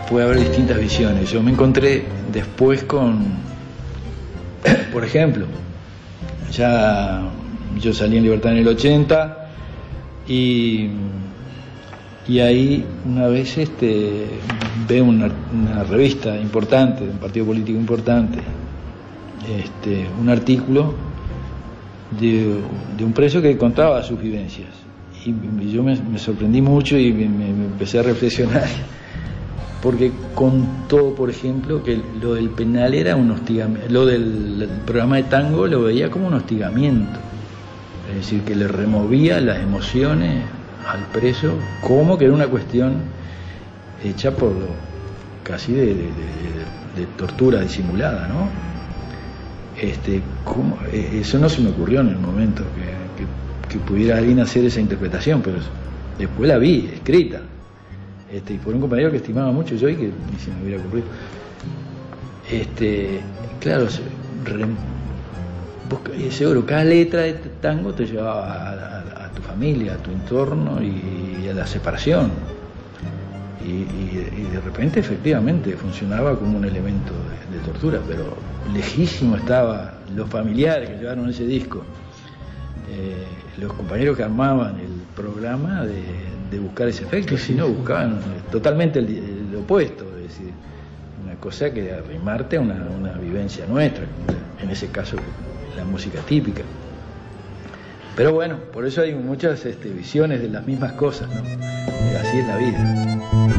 puede haber distintas visiones. Yo me encontré después con, por ejemplo, ya yo salí en Libertad en el 80 y ahí una vez veo una revista importante, de un partido político importante, un artículo de un preso que contaba sus vivencias, y yo me sorprendí mucho y me empecé a reflexionar, porque contó, por ejemplo, que lo del penal era un hostigamiento, lo del programa de tango lo veía como un hostigamiento, es decir, que le removía las emociones al preso, como que era una cuestión hecha por casi de tortura disimulada, ¿no? Eso no se me ocurrió en el momento que pudiera alguien hacer esa interpretación, pero después la vi escrita, y por un compañero que estimaba mucho yo y que ni se me hubiera ocurrido. Claro, seguro, cada letra de tango te llevaba a tu familia, a tu entorno y a la separación. Y de repente, efectivamente, funcionaba como un elemento de tortura, pero lejísimo estaban los familiares que llevaron ese disco, los compañeros que armaban el programa de buscar ese efecto, sino buscaban totalmente el opuesto, es decir, una cosa que arrimarte a una vivencia nuestra, en ese caso la música típica. Pero bueno, por eso hay muchas visiones de las mismas cosas, ¿no? Así es la vida.